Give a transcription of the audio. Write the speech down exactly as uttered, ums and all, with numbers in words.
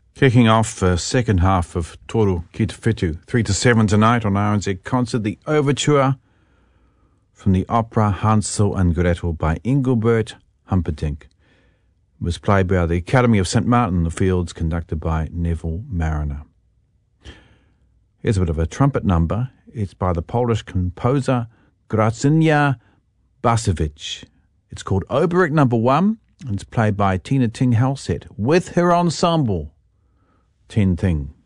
Kicking off the second half of Toru Ki Te Whetū, three to seven tonight on R N Z Concert, the overture from the opera Hansel and Gretel by Engelbert Humperdinck. It was played by the Academy of Saint Martin in the Fields, conducted by Neville Marriner. Here's a bit of a trumpet number. It's by the Polish composer Grażyna Bacewicz. It's called Oberek Number One, and it's played by Tina Ting Halsett with her ensemble, Ten Thing.